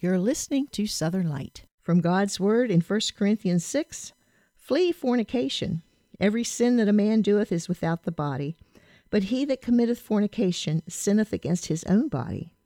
You're listening to Southern Light. From God's Word in 1 Corinthians 6, flee fornication. Every sin that a man doeth is without the body, but he that committeth fornication sinneth against his own body.